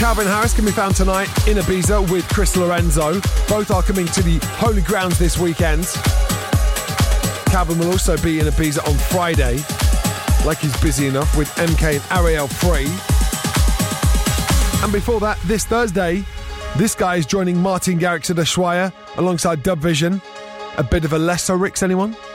Calvin Harris can be found tonight in Ibiza with Chris Lorenzo. Both are coming to the Holy Grounds this weekend. Calvin will also be in Ibiza on Friday, like he's busy enough, with MK and Ariel Free. And before that, this Thursday, this guy is joining Martin Garrix at Ushuaia alongside Dub Vision. A bit of a lesser Rix, anyone?